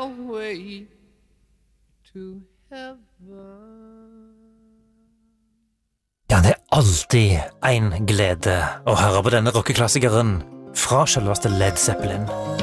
your way to heaven. Ja, det alltid en glede å høre på denne rockeklassikeren fra selveste Led Zeppelin.